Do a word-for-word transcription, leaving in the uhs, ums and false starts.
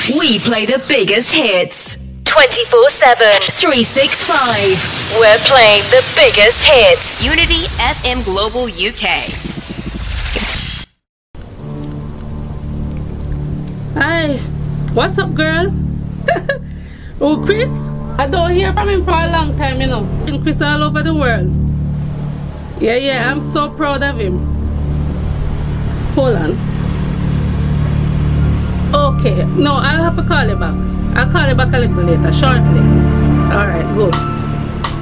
We play the biggest hits. twenty-four seven, three sixty-five. We're playing the biggest hits. Unity F M Global U K. Hi, what's up, girl? Oh, Chris? I don't hear from him for a long time, you know. And Chris all over the world. Yeah, yeah, I'm so proud of him. Hold on. Okay, no, I'll have to call you back. I'll call you back a little later, shortly. Alright, good.